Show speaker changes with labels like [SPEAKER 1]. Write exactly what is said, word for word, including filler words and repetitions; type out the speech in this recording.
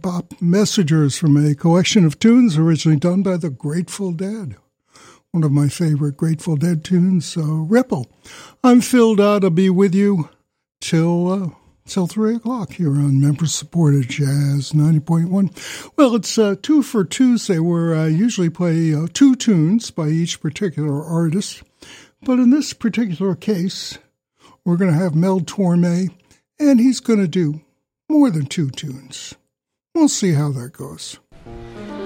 [SPEAKER 1] Bebop Messages from a collection of tunes originally done by the Grateful Dead. One of my favorite Grateful Dead tunes, uh, Ripple. I'm Phil Dodd. I'll be with you till, uh, till three o'clock here on member-supported Jazz ninety point one. Well, it's uh, two for Tuesday, where I usually play uh, two tunes by each particular artist. But in this particular case, we're going to have Mel Torme, and he's going to do more than two tunes. We'll see how that goes.